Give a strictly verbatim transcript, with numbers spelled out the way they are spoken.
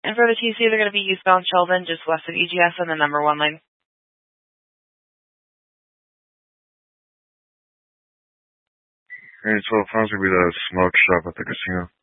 And for the T C, they're going to be eastbound Sheldon, just west of E G S on the number one lane. Hey, twelve pounds will be the smoke shop at the casino.